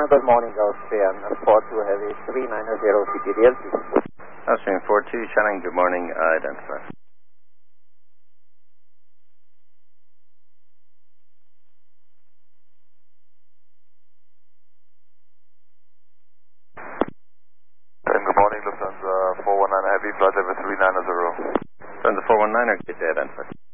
good morning, Austrian 42 Heavy 390 CTDL. Austrian 42, Shannon, good morning, identify. Good morning, Lufthansa 419 Heavy, flight level 390. Lufthansa 419, or get identify.